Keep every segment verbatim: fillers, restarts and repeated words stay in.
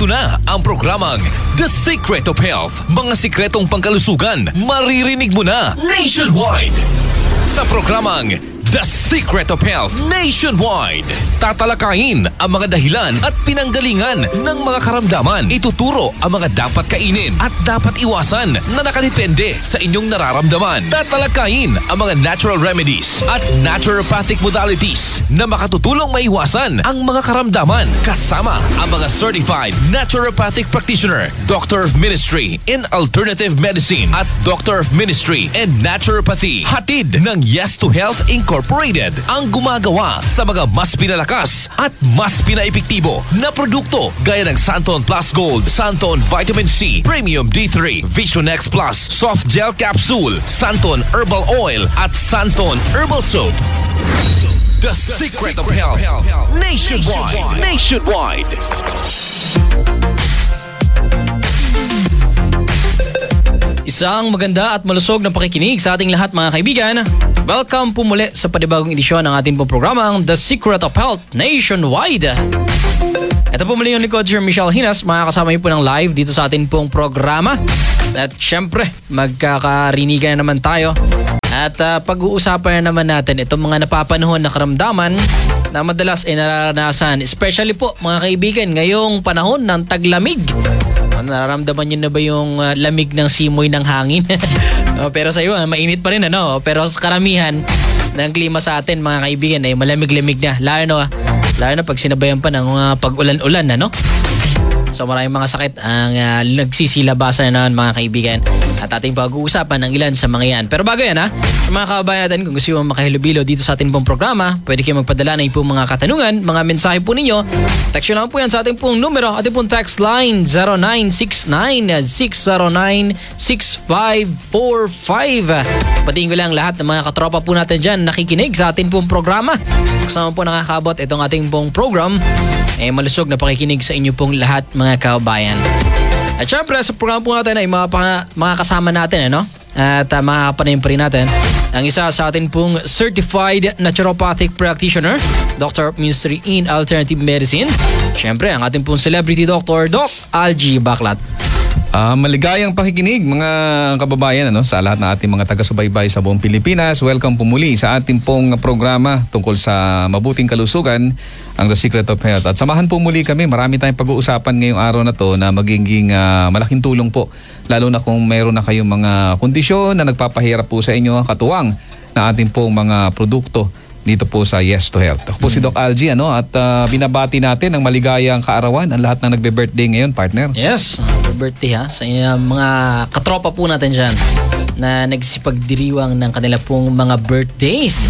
Ito na ang programang The Secret of Health. Mga sikretong pangkalusugan, maririnig mo na nationwide. Sa programang The Secret of Health Nationwide, tatalakayin ang mga dahilan at pinanggalingan ng mga karamdaman. Ituturo ang mga dapat kainin at dapat iwasan na nakadepende sa inyong nararamdaman. Tatalakayin ang mga natural remedies at naturopathic modalities na makatutulong maiwasan ang mga karamdaman. Kasama ang mga certified naturopathic practitioner, Doctor of Ministry in Alternative Medicine at Doctor of Ministry in Naturopathy. Hatid ng Yes to Health Incorporated. Ang gumagawa sa mga mas pinalakas at mas pinaepektibo na produkto gaya ng Santon Plus Gold, Santon Vitamin C, Premium D three, Vision X Plus, Soft Gel Capsule, Santon Herbal Oil at Santon Herbal Soap. The, The Secret, Secret of Health, Health. Nationwide. Nationwide. Isang maganda at malusog na pakikinig sa ating lahat mga kaibigan. Welcome po muli sa panibagong edisyon ng ating pong programang The Secret of Health Nationwide. Ito po muli yung likod, Sir Michelle Hinas. Makakasama niyo po ng live dito sa ating pong programa. At syempre, magkakarinigan na naman tayo. At uh, pag-uusapan na naman natin itong mga napapanahon na karamdaman na madalas ay nararanasan. Especially po mga kaibigan, ngayong panahon ng taglamig. Nararamdaman nyo na ba yung uh, lamig ng simoy ng hangin? oh, pero sa iyo, mainit pa rin ano. Pero sa karamihan ng klima sa atin mga kaibigan ay malamig-lamig na. Lalo na, lalo na pag sinabayan pa ng uh, pag-ulan-ulan ano. So maraming mga sakit ang uh, nagsisilabasan na naman mga kaibigan. At ating pag-uusapan ng ilan sa mga yan. Pero bago yan ha, sa mga kababayan natin, kung gusto nyo makahilubilo dito sa ating pong programa, pwede kayo magpadala ng pong mga katanungan, mga mensahe po ninyo. Text nyo lang po yan sa ating pong numero, ating pong text line zero nine six nine, six zero nine, six five four five. Patingin ko lang lahat ng mga katropa po natin dyan nakikinig sa ating pong programa. Kasama po nakakabot itong ating pong program, eh malusog na pakikinig sa inyo pong lahat mga kababayan. At syempre sa programa po natin ay mga, pa, mga kasama natin ano? At uh, makakapanin pa rin natin ang isa sa atin pong certified naturopathic practitioner, Doctor of Ministry in Alternative Medicine. Syempre ang ating pong celebrity doctor, Doc Algie Baclat. Uh, maligayang pakikinig mga kababayan ano, sa lahat ng ating mga taga-subaybay sa buong Pilipinas. Welcome po muli sa ating pong programa tungkol sa mabuting kalusugan, ang The Secret of Health. At samahan po muli kami, marami tayong pag-uusapan ngayong araw na to na magiging uh, malaking tulong po. Lalo na kung mayroon na kayong mga kondisyon na nagpapahirap po sa inyo ang katuwang na ating pong mga produkto dito po sa Yes to Health. Ako po mm. si Doc Algie ano, at uh, binabati natin ang maligayang kaarawan ang lahat ng nagbe-birthday ngayon, partner. Yes, birthday ha sa uh, mga katropa po natin dyan na nagsipagdiriwang ng kanila pong mga birthdays.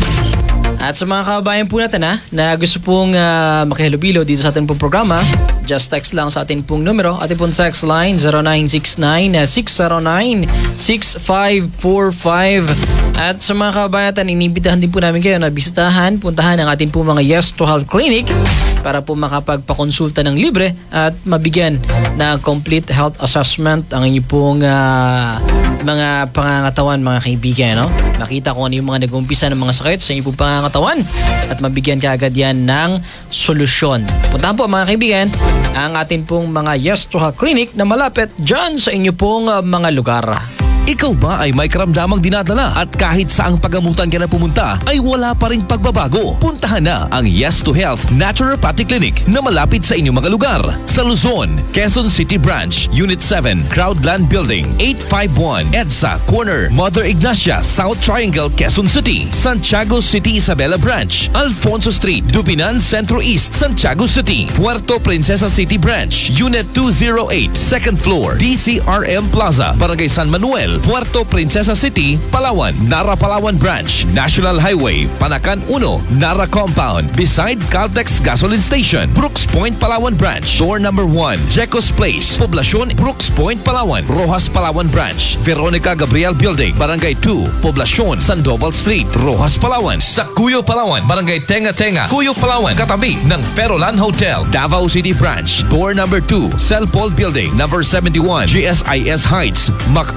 At sa mga kababayan po natin ha, na gusto pong uh, makihilubilo dito sa ating pong programa, just text lang sa ating pong numero, ating pong text line zero nine six nine, six zero nine, six five four five. At sa mga kababayan natin, inibitahan din po namin kayo na bisitahan, puntahan ang ating pong mga Yes to Health Clinic para po makapagpakonsulta ng libre at mabigyan ng complete health assessment ang inyong pong uh, mga pangangatawan mga kaibigan. No? Makita kung ano yung mga nag-umpisa ng mga sakit sa inyong pong pangangatawan at mabigyan ka agad yan ng solusyon. Puntahan po mga kaibigan ang ating pong mga Yes to Health Clinic na malapit dyan sa inyong pong uh, mga lugar. Ikaw ba ay may karamdamang dinadala at kahit saang pagamutan ka na pumunta ay wala pa ring pagbabago? Puntahan na ang Yes to Health Naturopathic Clinic na malapit sa inyong mga lugar. Sa Luzon, Quezon City Branch, Unit seven, Crowdland Building, eight five one, EDSA Corner, Mother Ignacia, South Triangle, Quezon City. Santiago City Isabela Branch, Alfonso Street, Dubinan Centro East, Santiago City. Puerto Princesa City Branch, Unit two oh eight, second floor, D C R M Plaza, Barangay San Manuel, Puerto Princesa City, Palawan, Nara Palawan Branch, National Highway, Panacan one, Nara Compound, beside Caltex Gasoline Station, Brooks Point, Palawan Branch, door number one, Jecos Place, Poblacion, Brooks Point, Palawan, Rojas Palawan Branch, Veronica Gabriel Building, Barangay two, Poblacion, Sandoval Street, Rojas Palawan, sa Cuyo Palawan, Barangay Tenga Tenga, Cuyo Palawan, katabi ng Ferolan Hotel, Davao City Branch, door number two, Cell Paul Building, number seventy-one, G S I S Heights, MacArthur Highway,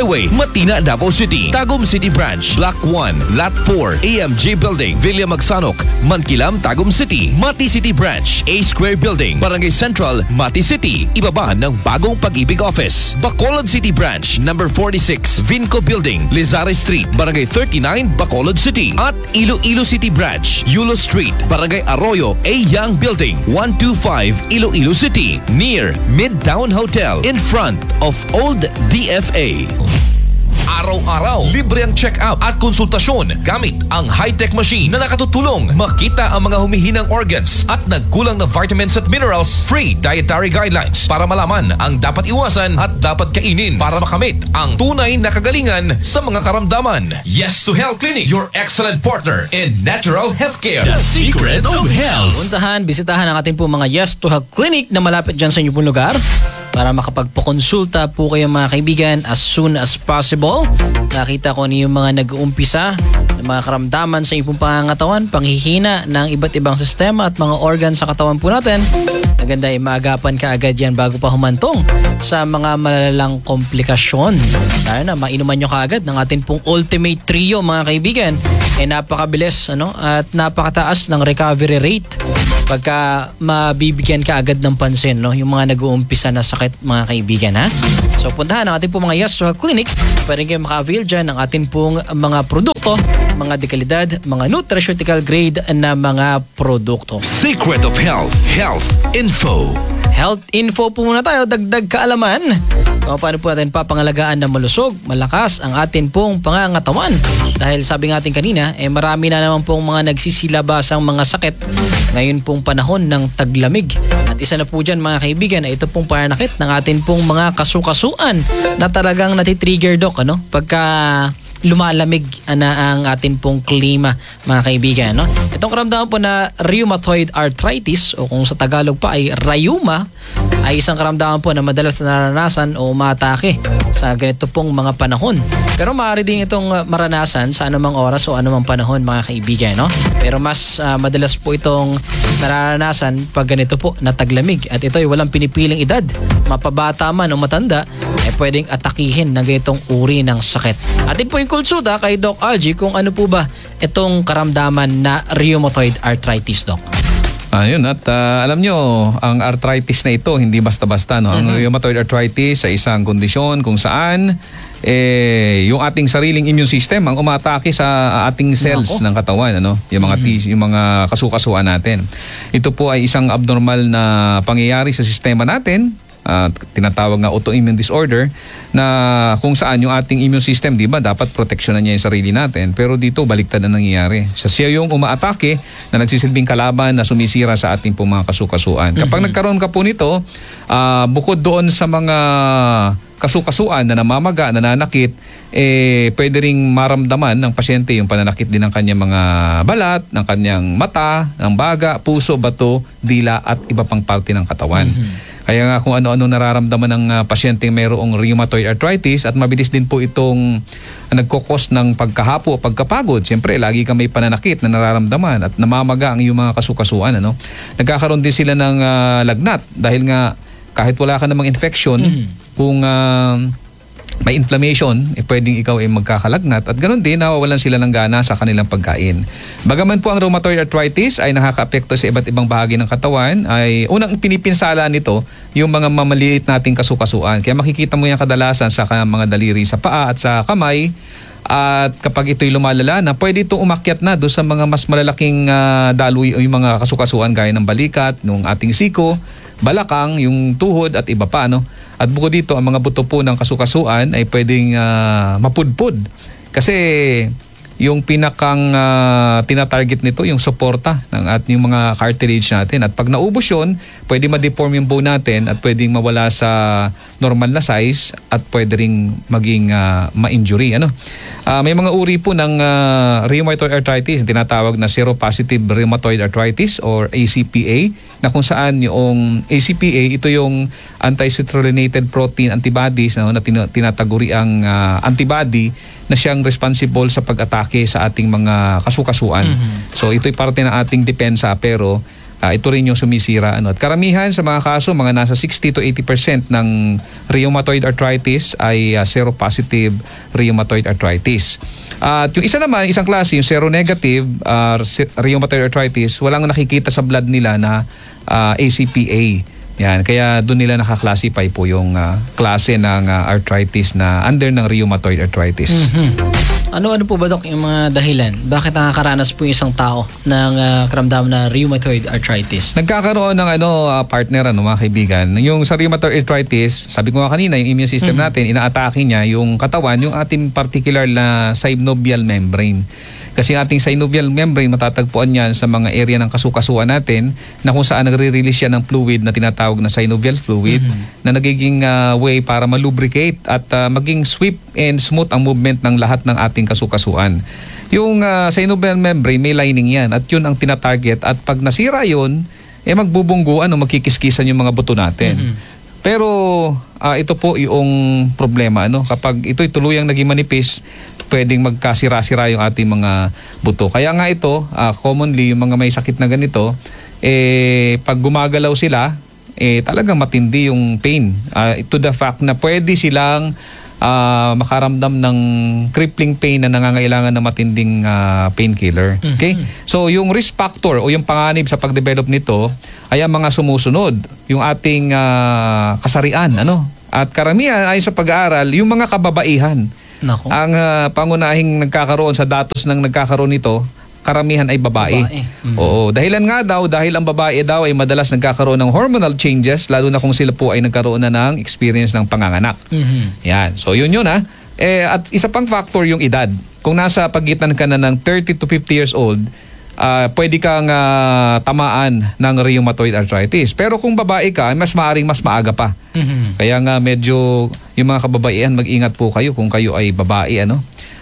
Highway, Matina, Davao City. Tagum City Branch, Block one, Lot four, A M J Building, Villa Magsanok, Mankilam, Tagum City. Mati City Branch, A Square Building, Barangay Central, Mati City. Ibaba ng Bagong Pag-ibig Office. Bacolod City Branch, number forty-six, Vinco Building, Lizares Street, Barangay thirty-nine, Bacolod City. At Iloilo City Branch, Yulo Street, Barangay Arroyo, A Young Building, one twenty-five, Iloilo City. Near Midtown Hotel, in front of Old D F A. Araw-araw, libre ang check-up at konsultasyon gamit ang high-tech machine na nakatutulong makita ang mga humihinang organs at nagkulang na vitamins at minerals. Free dietary guidelines para malaman ang dapat iwasan at dapat kainin para makamit ang tunay na kagalingan sa mga karamdaman. Yes to Health Clinic, your excellent partner in natural healthcare. The Secret of Health. Puntahan, bisitahan ang ating po mga Yes to Health Clinic na malapit dyan sa inyo pong lugar para makapagpakonsulta po kayo mga kaibigan as soon as possible. Nakita ko ano yung mga nag-uumpisa ng mga karamdaman sa inyong pangangatawan, panghihina ng iba't ibang sistema at mga organ sa katawan po natin. Maganda ay maagapan ka agad yan bago pa humantong sa mga malalalang komplikasyon. Lalo na, mainuman nyo kaagad ng ating pong Ultimate Trio mga kaibigan. Eh napakabilis ano, at napakataas ng recovery rate pagka mabibigyan ka agad ng pansin no, yung mga nag-uumpisa na sakit mga kaibigan ha. So puntahan ang ating pong mga Yes to Health Clinic. Pwede kayo maka-avail dyan ng ating pong mga produkto, mga dekalidad, mga nutraceutical grade na mga produkto. Secret of Health, Health Info. Health info po muna tayo, dagdag kaalaman kung paano po natin papangalagaan na malusog, malakas ang atin pong pangangatawan. Dahil sabi nga atin kanina, eh marami na naman pong mga nagsisilabasang mga sakit ngayon pong panahon ng taglamig. At isa na po dyan mga kaibigan, ay ito pong pananakit ng atin pong mga kasukasuan na talagang natitrigger doc, ano? Pagka lumalamig na ang atin pong klima mga kaibigan no? Itong karamdaman po na rheumatoid arthritis o kung sa Tagalog pa ay rheuma ay isang karamdaman po na madalas na naranasan o umatake sa ganito pong mga panahon. Pero maaari din itong maranasan sa anumang oras o anumang panahon mga kaibigan no? Pero mas uh, madalas po itong naranasan pag ganito po na taglamig at ito ay walang pinipiling edad, mapabata man o matanda ay pwedeng atakihin ng ganitong uri ng sakit. Atin po yung konsulta kay Doc Algie kung ano po ba itong karamdaman na rheumatoid arthritis, Doc. Ayun, at uh, alam nyo, ang arthritis na ito, hindi basta-basta. No? Ang mm-hmm. rheumatoid arthritis ay isang kondisyon kung saan eh, yung ating sariling immune system ang umatake sa ating cells Nako. ng katawan. Ano? Yung mga, mm-hmm. tis, yung mga kasukasuan natin. Ito po ay isang abnormal na pangyayari sa sistema natin. Uh, tinatawag na autoimmune disorder na kung saan yung ating immune system, di ba, dapat proteksyonan niya yung sarili natin. Pero dito, baliktad na nangyayari. Sa siya yung umaatake na nagsisilbing kalaban na sumisira sa ating pong mga kasukasuan. Kapag mm-hmm. nagkaroon ka po nito, uh, bukod doon sa mga kasukasuan na namamaga, nananakit, eh, pwede ring maramdaman ng pasyente yung pananakit din ng kanyang mga balat, ng kanyang mata, ng baga, puso, bato, dila at iba pang parte ng katawan. Mm-hmm. Kaya nga kung ano-ano nararamdaman ng uh, pasyenteng mayroong rheumatoid arthritis at mabilis din po itong uh, nagkukos ng pagkahapo o pagkapagod. Siyempre, lagi ka may pananakit na nararamdaman at namamaga ang iyong mga kasukasuan. Ano? Nagkakaroon din sila ng uh, lagnat dahil nga kahit wala ka namang infection, mm-hmm. kung uh, may inflammation, eh, pwedeng ikaw ay magkakalagnat at ganoon din, nawawalan sila ng gana sa kanilang pagkain. Bagaman po ang rheumatoid arthritis ay nakaka-apekto sa iba't ibang bahagi ng katawan, ay unang pinipinsala nito yung mga mamaliit nating kasukasuan. Kaya makikita mo yan kadalasan sa mga daliri sa paa at sa kamay. At kapag ito'y lumalala na, pwede itong umakyat na doon sa mga mas malalaking uh, daloy o yung mga kasukasuan gaya ng balikat, ng ating siko, balakang, yung tuhod at iba pa. No? At bukod dito, ang mga buto po ng kasukasuan ay pwedeng uh, mapudpud. Kasi yung pinakang uh, tinatarget nito, yung suporta ng at yung mga cartilage natin. At pag naubos yun, pwede ma-deform yung bone natin at pwedeng mawala sa normal na size at pwede ring maging uh, ma-injury. Ano? Uh, may mga uri po ng uh, rheumatoid arthritis, tinatawag na seropositive rheumatoid arthritis or A C P A, na kung saan yung A C P A, ito yung anti-citrullinated protein antibodies no, na tin- tinataguri ang uh, antibody na siyang responsible sa pag-atake sa ating mga kasukasuan. Mm-hmm. So ito'y parte ng ating depensa pero ah, ito rin yung sumisira. Ano. At karamihan sa mga kaso, mga nasa sixty to eighty percent ng rheumatoid arthritis ay uh, seropositive rheumatoid arthritis. At yung isa naman, isang klase, yung seronegative uh, rheumatoid arthritis, walang nakikita sa blood nila na uh, A C P A. Yan, kaya doon nila nakaklasify po yung uh, klase ng uh, arthritis na under ng rheumatoid arthritis. Mm-hmm. Ano-ano po ba, Dok, yung mga dahilan? Bakit nakakaranas po yung isang tao ng uh, karamdaman na rheumatoid arthritis? Nagkakaroon ng ano uh, partner, ano mga kaibigan. Yung sa rheumatoid arthritis, sabi ko nga kanina, yung immune system mm-hmm. natin, inaatake niya yung katawan, yung ating particular na synovial membrane. Kasi ating synovial membrane, matatagpuan yan sa mga area ng kasukasuan natin na kung saan nagre-release yan ng fluid na tinatawag na synovial fluid mm-hmm. na nagiging uh, way para malubricate at uh, maging swift and smooth ang movement ng lahat ng ating kasukasuan. Yung uh, synovial membrane, may lining yan at yun ang tinatarget at pag nasira yun, eh magbubungguan o magkikiskisan yung mga buto natin. Mm-hmm. Pero uh, ito po yung problema, ano, kapag ito'y tuluyang naging manipis, pwedeng magkasira-sira yung ating mga buto. Kaya nga ito, uh, commonly yung mga may sakit na ganito, eh pag gumagalaw sila, eh talagang matindi yung pain. Uh, to the fact na pwede silang uh, makaramdam ng crippling pain na nangangailangan ng matinding uh, painkiller. Okay? So yung risk factor o yung panganib sa pagdevelop nito ay ang mga sumusunod, yung ating uh, kasarian, ano? At karamihan ay sa pag-aaral, yung mga kababaihan. Nako. Ang uh, pangunahing nagkakaroon sa datos ng nagkakaroon nito, karamihan ay babae. babae. Mm-hmm. Oo, dahilan nga daw, dahil ang babae daw ay madalas nagkakaroon ng hormonal changes, lalo na kung sila po ay nagkaroon na ng experience ng panganganak. Mm-hmm. Yan. So yun yun ha. Eh, at isa pang factor yung edad. Kung nasa pagitan ka na ng thirty to fifty years old, uh, pwede kang uh, tamaan ng rheumatoid arthritis. Pero kung babae ka, mas maaring mas maaga pa. Mm-hmm. Kaya nga medyo yung mga kababaihan, mag-ingat po kayo kung kayo ay babae, ano.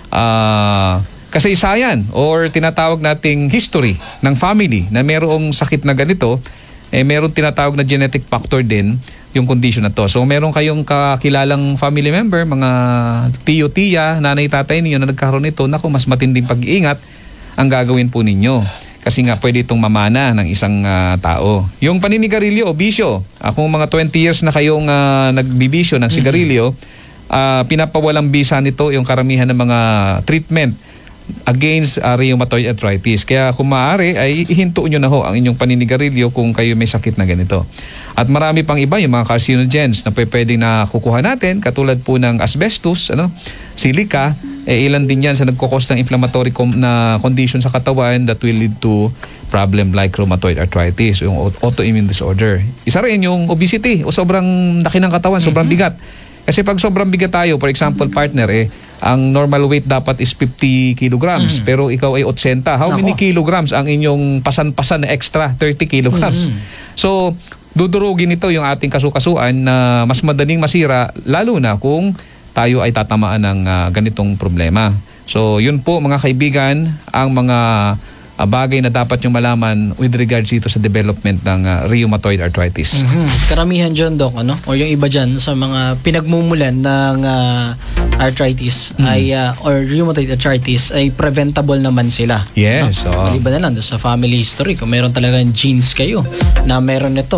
Ah... Uh, kasaysayan or tinatawag nating history ng family na merong sakit na ganito, eh meron tinatawag na genetic factor din yung condition na to. So meron kayong kakilalang family member, mga tiyo, tiya, nanay, tatay ninyo na nagkaroon nito, naku, mas matinding pag-iingat ang gagawin po ninyo. Kasi nga pwede itong mamana ng isang uh, tao. Yung paninigarilyo o bisyo, uh, kung mga twenty years na kayong uh, nagbibisyo ng sigarilyo, uh, pinapawalang bisa nito yung karamihan ng mga treatment against uh, rheumatoid arthritis. Kaya kung maaari ay ihinto nyo na ho ang inyong paninigarilyo kung kayo may sakit na ganito. At marami pang iba, yung mga carcinogens na pwedeng nakukuha natin, katulad po ng asbestos, ano, silica, eh, ilan din yan sa nagkukos ng inflammatory com- na condition sa katawan that will lead to problem like rheumatoid arthritis, yung autoimmune disorder. Isa rin yung obesity o sobrang laki ng katawan, sobrang mm-hmm. bigat. Kasi pag sobrang bigat tayo, for example, partner, eh, ang normal weight dapat is fifty kilograms, mm. pero ikaw ay eighty. How Nako. many kilograms ang inyong pasan-pasan na extra? thirty kilograms. Mm. So, dudurugin ito yung ating kasukasuan na mas madaling masira, lalo na kung tayo ay tatamaan ng uh, ganitong problema. So, yun po mga kaibigan, ang mga uh, bagay na dapat yung malaman with regards dito sa development ng uh, rheumatoid arthritis. Mm-hmm. Karamihan dyan, Doc, ano? O yung iba dyan sa mga pinagmumulan ng uh, arthritis mm-hmm. ay uh, or rheumatoid arthritis ay preventable naman sila. Yes. No? Oh. Iba na lang sa family history. Kung meron talagang genes kayo na meron nito,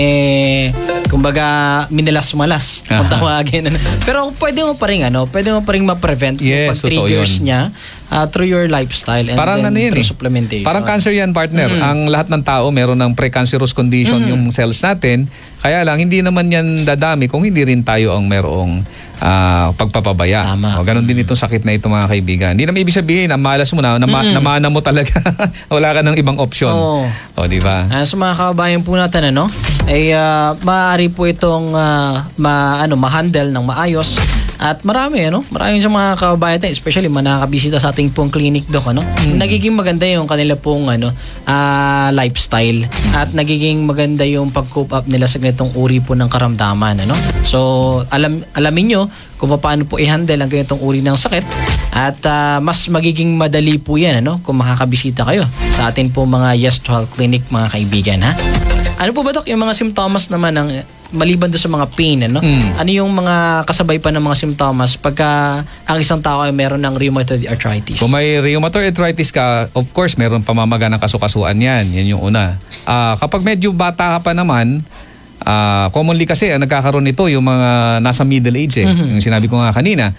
eh kumbaga minalas-malas kung tawagin. Pero pwede mo pa rin ano, pwede mo pa rin ma-prevent yes, pag triggers niya uh, through your lifestyle and parang then ano yun, through eh. supplementation. Parang cancer yan, partner. Mm-hmm. Ang lahat ng tao meron ng precancerous condition mm-hmm. yung cells natin. Kaya lang hindi naman yan dadami kung hindi rin tayo ang merong uh, pagpapabaya. Tama. O, ganon din itong sakit na ito mga kaibigan. Hindi naman ibig sabihin na malas mo na, na mm-hmm. namana mo talaga. Wala ka ng ibang option. Oh. O, di ba? Uh, sa mga kababayan po natin, ano, ay uh, maaari po itong uh, ma, ano, ma-handle ng maayos. At marami, ano, marami sa mga kababayan natin, especially mga nakakabisita sa ating pong clinic, Doc, ano, mm-hmm. nagiging maganda yung kanila pong ano, uh, lifestyle at nagiging maganda yung pag-cope up nila sa ganitong uri po ng karamdaman, ano. So, alam alamin nyo kung paano po i-handle ang ganitong uri ng sakit at uh, mas magiging madali po yan, ano, kung makakabisita kayo sa atin po mga Yes to Health Clinic, mga kaibigan, ha. Ano po ba, Doc, yung mga simptomas naman ng maliban doon sa mga pain, ano? Mm. Ano yung mga kasabay pa ng mga simptomas pagka ang isang tao ay meron ng rheumatoid arthritis? Kung may rheumatoid arthritis ka, of course, meron pamamaga ng kasukasuan yan. Yan yung una. Ah, kapag medyo bata ka pa naman, ah, commonly kasi ang nagkakaroon nito yung mga nasa middle age eh. Mhm. Yung sinabi ko nga kanina.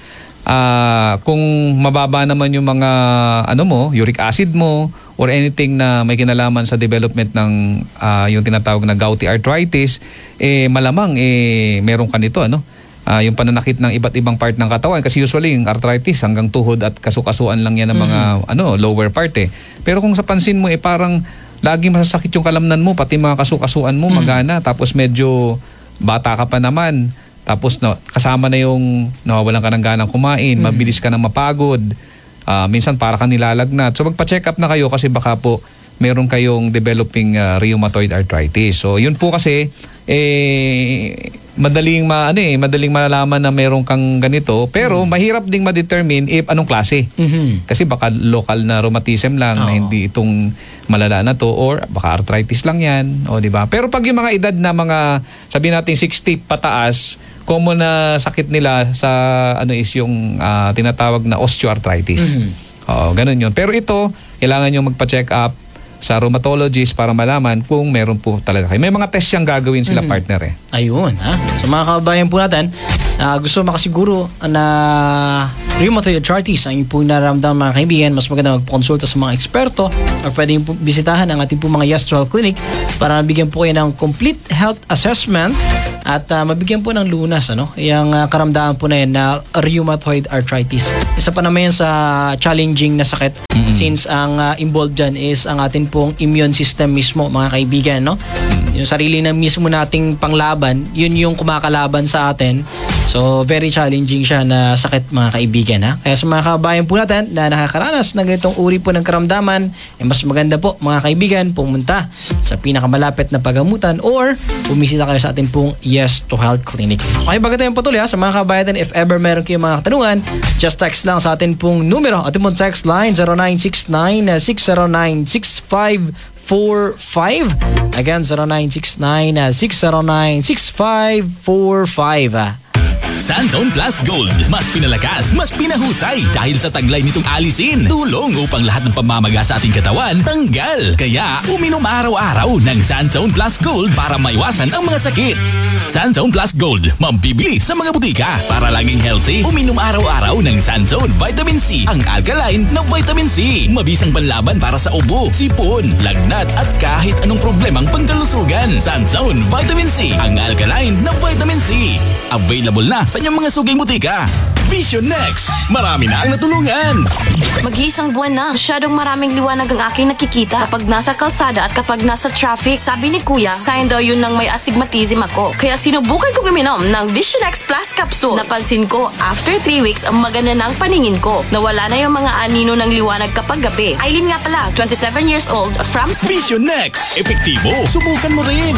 Ah, kung mababa naman yung mga ano mo, uric acid mo or anything na may kinalaman sa development ng ah, yung tinatawag na gouty arthritis, eh malamang eh meron ka nito ano. Ah, yung pananakit ng iba't ibang part ng katawan kasi usually yung arthritis hanggang tuhod at kasukasuan lang yan ng mga ano lower part eh. Pero kung sa pansin mo eh parang lagi masasakit yung kalamnan mo pati mga kasukasuan mo magana tapos medyo bata ka pa naman. Tapos na, kasama na yung nawawalan ka ng ganang kumain, mabilis ka nang mapagod, ah, minsan para ka nilalagnat. So magpa-check up na kayo kasi baka po meron kayong developing ah, rheumatoid arthritis. So yun po kasi eh madaling ma ano eh, madaling malalaman na meron kang ganito, pero mahirap ding ma-determine if anong klase. Mhm. Kasi baka local na rheumatism lang na Oo. hindi itong malala na to or baka arthritis lang yan, o di ba? Pero pag yung mga edad na mga sabihin natin sixty pataas, common na sakit nila sa ano is yung ah, tinatawag na osteoarthritis. Mhm. Oo, ganun yun. Pero ito, kailangan nyo magpa-check up sa rheumatologist para malaman kung meron po talaga kayo. May mga test siyang gagawin sila partner eh. Ayun, ha? So mga kababayan po natin, ah, gusto makasiguro na rheumatoid arthritis ang po nararamdaman mga kaibigan, mas maganda magpakonsulta sa mga eksperto o pwede po bisitahan ang ating po mga Yes to Health Clinic para mabigyan po kayo ng complete health assessment at ah, mabigyan po ng lunas ano, yung ah, karamdaman po na yan na rheumatoid arthritis. Isa pa naman yan sa challenging na sakit since ang ah, involved dyan is ang ating pong immune system mismo mga kaibigan, no? Yung sarili na mismo nating panglaban, yun yung kumakalaban sa atin. So, very challenging siya na sakit mga kaibigan, ha? Kaya sa mga kabayan po natin na nakakaranas ng ganitong uri po ng karamdaman, eh mas maganda po mga kaibigan pumunta sa pinakamalapit na pagamutan or bumisita kayo sa ating pong Yes to Health Clinic. Okay, bago tayong patuloy ha, sa mga kabayan natin, if ever meron kayong mga katanungan, just text lang sa ating pong numero. Ating pong text line zero nine six nine six zero nine six five four five. Again, zero nine six nine six zero nine six five four five. Santone Plus Gold. Mas pinalakas, mas pinahusay dahil sa taglay nitong alisin. Tulong upang lahat ng pamamaga sa ating katawan tanggal. Kaya uminom araw-araw ng Santone Plus Gold para maiwasan ang mga sakit. Santone Plus Gold, mambibili sa mga butika. Para laging healthy, uminom araw-araw ng Santone Vitamin C, ang alkaline na vitamin C. Mabisang panlaban para sa ubo, sipon, lagnat at kahit anong problemang pangkalusugan. Santone Vitamin C, ang alkaline na vitamin C. Available na sa inyong mga suging butika. Vision Next, marami na ang natulungan. Mag-iisang buwan na, masyadong maraming liwanag ang aking nakikita kapag nasa kalsada at kapag nasa traffic. Sabi ni Kuya, sign daw yun ng may astigmatism ako. Kaya sinubukan kong uminom ng Vision X Plus Capsule. Napansin ko, after three weeks, ang maganda na ang paningin ko. Nawala na yung mga anino ng liwanag kapag gabi. Aileen nga pala, twenty-seven years old, from... Vision Next, epektibo, subukan mo rin.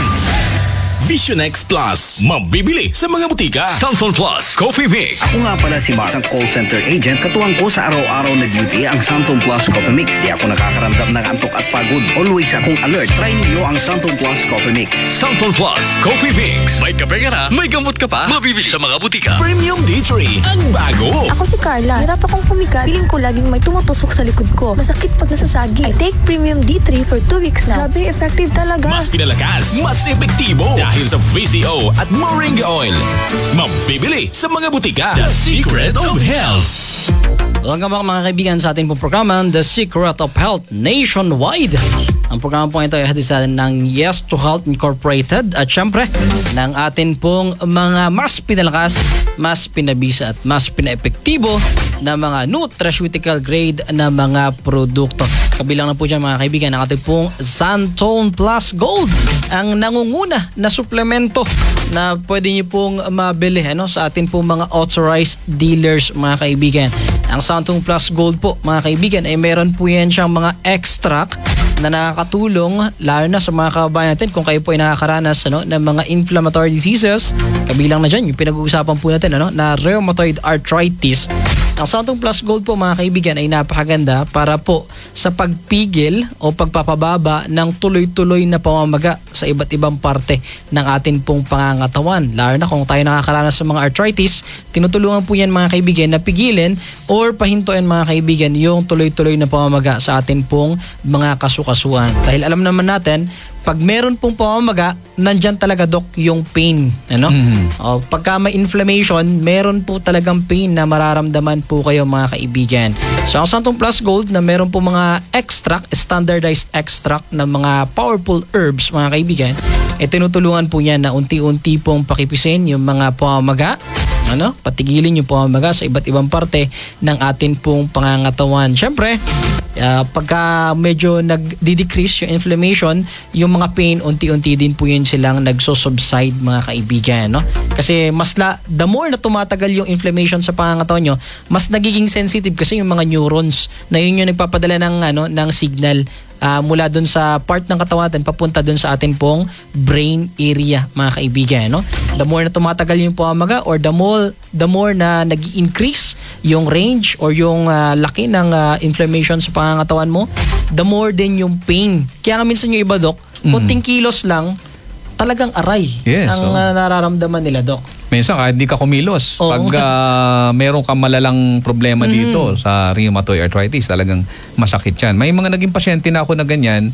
Vision X Plus, mabibili sa mga butika. Samsung Plus Coffee Mix. Ako nga pala si Mark, isang call center agent. Katuwang ko sa araw-araw na duty ang Santon Plus Coffee Mix. Di ako nakakaramdam ng antok at pagod. Always akong alert. Try ninyo ang Santon Plus Coffee Mix. Samsung Plus Coffee Mix. May kape ka na, may gamot ka pa. Mabibili sa mga butika. Premium D three, ang bago. Ako si Carla. Hirap akong pumikat. Feeling ko laging may tumutusok sa likod ko. Masakit pag nasasagi. I take Premium D three for two weeks na. Grabe, effective talaga. Mas pinalakas, mas epektibo dahil sa V C O at Moringa Oil. Mabibili sa mga butika. The Secret of Health. Welcome back mga kaibigan sa ating pong programa, The Secret of Health Nationwide. Ang programa po ito ay hatid sa atin ng Yes to Health Incorporated at syempre ng atin pong mga mas pinalakas, mas pinabisa at mas pinaepektibo na mga nutraceutical grade na mga produkto. Kabilang na po dyan mga kaibigan ang ating pong Santone Plus Gold, ang nangunguna na suplemento na pwede niyo pong mabili ano, sa atin pong mga authorized dealers mga kaibigan. Ang Santone Plus Gold po mga kaibigan ay meron po yan siyang mga extract na nakakatulong lalo na sa mga kababayan natin kung kayo po ay nakakaranas ano, ng mga inflammatory diseases. Kabilang na dyan yung pinag-uusapan po natin ano, na rheumatoid arthritis. Ang Santon Plus Gold po mga kaibigan ay napakaganda para po sa pagpigil o pagpapababa ng tuloy-tuloy na pamamaga sa iba't ibang parte ng atin pong pangangatawan. Lalo na kung tayo nakakaranas sa mga arthritis, tinutulungan po yan mga kaibigan na pigilin or pahintuin mga kaibigan yung tuloy-tuloy na pamamaga sa atin pong mga kasukasuan. Dahil alam naman natin, pag meron pong pamamaga, nandyan talaga dok yung pain. Ano? Mhm. O, pagka may inflammation, meron po talagang pain na mararamdaman po kayo mga kaibigan. So ang Santon Plus Gold na meron po mga extract, standardized extract ng mga powerful herbs mga kaibigan, eh tinutulungan po yan na unti-unti pong pakipisin yung mga pamamaga, ano? Patigilin yung pamamaga sa iba't ibang parte ng atin pong pangangatawan. Siyempre, Uh, pagka medyo nag-decrease yung inflammation, yung mga pain, unti-unti din po yun silang nagso-subside mga kaibigan. No? Kasi mas la, the more na tumatagal yung inflammation sa pangangatawan nyo, mas nagiging sensitive kasi yung mga neurons na yun yung nagpapadala ng, ano, ng signal uh, mula dun sa part ng katawan natin papunta dun sa atin pong brain area mga kaibigan. No? The more na tumatagal yung pamamaga or the more, the more na nag-increase yung range or yung uh, laki ng uh, inflammation sa pangangatawan mo, the more din yung pain. Kaya nga minsan yung iba, Dok, kunting kilos lang, talagang aray Yes, ang oh. uh, nararamdaman nila, Dok. Minsan kahit di ka kumilos, Oo. pag uh, meron kang malalang problema dito sa rheumatoid arthritis, talagang masakit yan. May mga naging pasyente na ako na ganyan,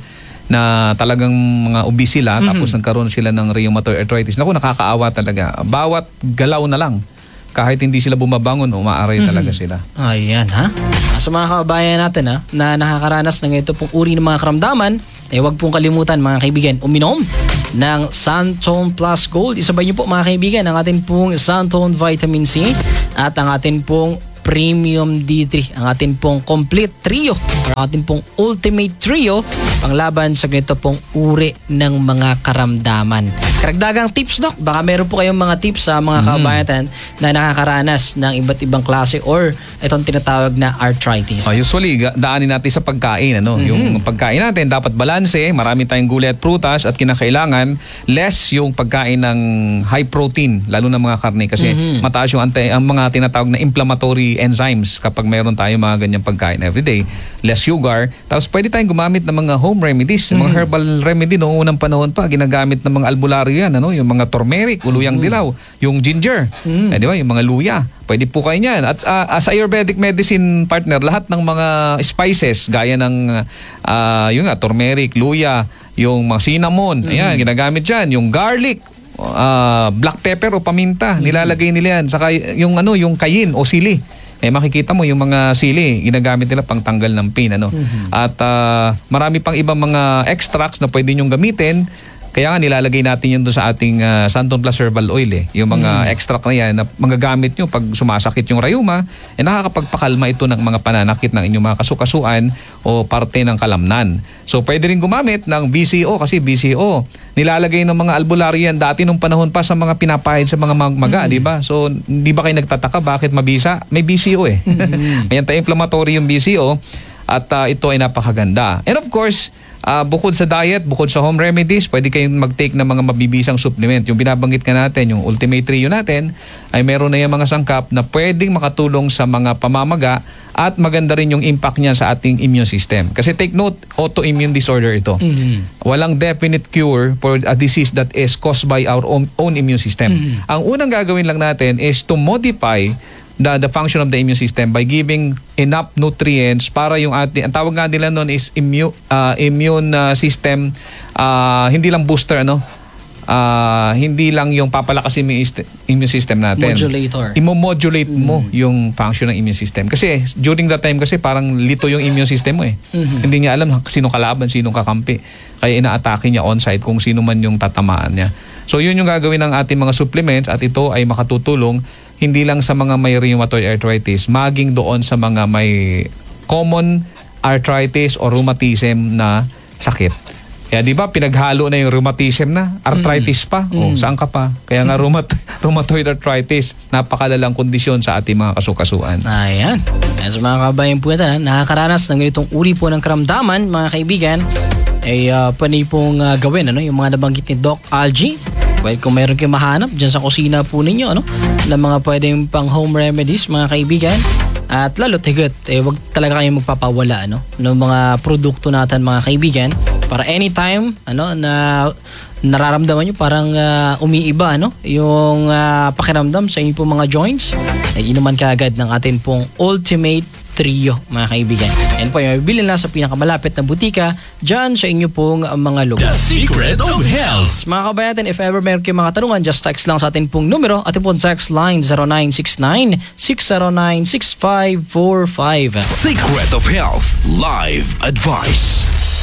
na talagang mga obese sila, tapos nagkaroon sila ng rheumatoid arthritis. Naku, nakakaawa talaga. Bawat galaw na lang, kahit hindi sila bumabangon, umaaray talaga sila. Ayan ha. Sa mga kababayan natin ha, na nakakaranas ng ito pong uri ng mga karamdaman, eh wag pong kalimutan mga kaibigan, uminom ng Santon Plus Gold. Isabay niyo po mga kaibigan ang atin pong Santon Vitamin C at ang atin pong Premium D three, ang atin pong complete trio, ang atin pong ultimate trio panglaban sa ganito pong uri ng mga karamdaman. Karagdagang tips, Doc, baka meron po kayong mga tips sa mga kababayan na nakakaranas ng iba't ibang klase or itong tinatawag na arthritis. Uh, usually, ga- daanin natin sa pagkain. Ano? Yung pagkain natin, dapat balanse, marami tayong gulay at prutas at kinakailangan less yung pagkain ng high protein, lalo na mga karne kasi mataas yung anti, ang mga tinatawag na inflammatory enzymes kapag meron tayo mga ganyang pagkain everyday. Less sugar. Tapos pwede tayong gumamit ng mga home remedies, mga herbal remedy noong unang panahon pa, ginagamit ng mga albularyo yan, ano? Yung mga turmeric, uluyang dilaw, yung ginger, eh, di ba? Yung mga luya. Pwede po kayo niyan. At uh, as Ayurvedic medicine partner, lahat ng mga spices gaya ng uh, yung nga, turmeric, luya, yung mga cinnamon, ayan, ginagamit dyan. Yung garlic, uh, black pepper o paminta, nilalagay nila yan. Saka yung ano, yung kayin o sili. Eh makikita mo yung mga sili, ginagamit nila pang tanggal ng pain, ano. At uh, marami pang ibang mga extracts na pwede nyong gamitin. Kaya nga nilalagay natin yun doon sa ating uh, Santon Plus Herbal Oil eh. Yung mga mm. extract na yan na magagamit nyo pag sumasakit yung rayuma, eh nakakapagpakalma ito ng mga pananakit ng inyong mga kasukasuan o parte ng kalamnan. So pwede rin gumamit ng B C O kasi B C O nilalagay ng mga albularyo yan dati nung panahon pa sa mga pinapahid sa mga magmaga, mm. di ba? So di ba kayo nagtataka bakit mabisa? May B C O eh. Mm. Anti-inflammatory yung B C O at uh, ito ay napakaganda. And of course, Uh, bukod sa diet, bukod sa home remedies, pwede kayong mag-take ng mga mabibisang supplement. Yung binabanggit ka natin, yung ultimate trio natin, ay meron na yung mga sangkap na pwedeng makatulong sa mga pamamaga at maganda rin yung impact niya sa ating immune system. Kasi take note, autoimmune disorder ito. Mm-hmm. Walang definite cure for a disease that is caused by our own, own immune system. Mm-hmm. Ang unang gagawin lang natin is to modify The, the function of the immune system by giving enough nutrients para yung ating, ang tawag nga nila noon is immune, uh, immune uh, system, uh, hindi lang booster, ano, uh, hindi lang yung papalakasin mo yung immune system natin. Modulator. Imo-modulate mm. mo yung function ng immune system. Kasi during that time kasi parang lito yung immune system mo eh. Mm-hmm. Hindi niya alam sinong kalaban, sinong kakampi. Kaya ina-atake niya on-site kung sino man yung tatamaan niya. So yun yung gagawin ng ating mga supplements at ito ay makatutulong hindi lang sa mga may rheumatoid arthritis, maging doon sa mga may common arthritis o rheumatism na sakit. Kaya di ba pinaghalo na yung rheumatism na, arthritis pa. Mm. O saan ka pa? Kaya nga rheumat- rheumatoid arthritis, napakalalang kondisyon sa ating mga kasukasuan. Ayan. Ayan sa mga kabayan po natin, nakakaranas ng ganitong uri po ng karamdaman, mga kaibigan, ay uh, pwede pong uh, gawin, ano, yung mga nabanggit ni Doc Algie. Well, kung mayroon kayong mahanap dyan sa kusina po ninyo, ano, na mga pwedeng pang home remedies, mga kaibigan, At lalo tigot, eh, wag talaga kayong magpapawala ano, ng mga produkto natin mga kaibigan para anytime ano, na nararamdaman nyo parang uh, umiiba ano, yung uh, pakiramdam sa inyong pong mga joints, ay inuman kaagad ng atin pong Ultimate Trio mga kaibigan. Yan po, yung mabibili na sa pinakamalapit na butika dyan sa inyo pong uh, mga lugar. The Secret of Health. Mga kabayan natin, if ever meron kayong mga tanungan, just text lang sa atin pong numero. Atin pong text line zero nine six nine, six zero nine, six five four five. Secret of Health Live Advice.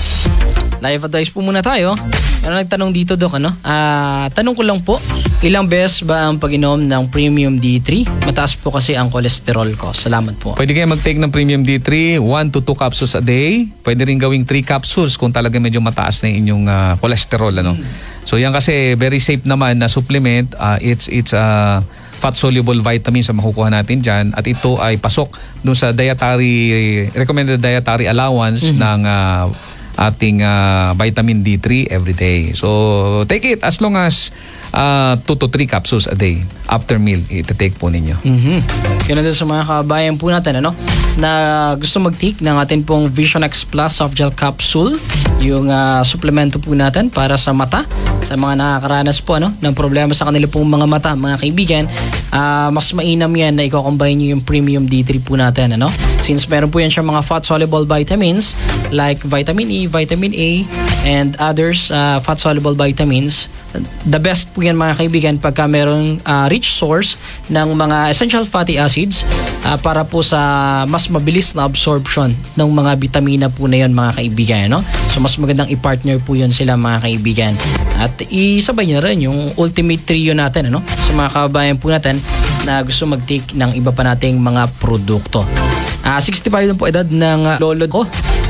Live advice po muna tayo. Ano nagtanong dito, Doc, ano? Ah, tanong ko lang po, ilang beses ba ang pag-inom ng Premium D three? Mataas po kasi ang kolesterol ko. Salamat po. Pwede kayo mag-take ng Premium D three, one to two capsules a day. Pwede rin gawing three capsules kung talaga medyo mataas na inyong uh, cholesterol. Ano? So yan kasi very safe naman na supplement. Uh, it's it's uh, fat-soluble vitamins ang makukuha natin dyan. At ito ay pasok dun sa dietary, recommended dietary allowance mm-hmm. ng uh, ating uh, vitamin D three every day. So take it as long as uh, two to three capsules a day after meal. Iti-take po ninyo. Mm-hmm. Yun na din sa mga kabayan po natin ano, na gusto mag-take ng atin pong Vision X Plus Soft Gel Capsule, yung uh, suplemento po natin para sa mata, sa mga nakakaranas po ano, ng problema sa kanila pong mga mata, mga kaibigan. Uh, mas mainam yan na i-combine nyo yung Premium D three po natin ano? Since meron po yan siya mga fat-soluble vitamins like vitamin E, vitamin A, and others uh, fat-soluble vitamins. The best po yan mga kaibigan pagka merong uh, rich source ng mga essential fatty acids uh, para po sa mas mabilis na absorption ng mga vitamina po na yun mga kaibigan. No? So mas magandang i-partner po yun sila mga kaibigan. At isabay nyo na rin yung Ultimate Trio natin ano? Sa mga kabayan po natin na gusto mag-take ng iba pa nating mga produkto. Uh, sixty-five na po edad ng uh, lolo ko.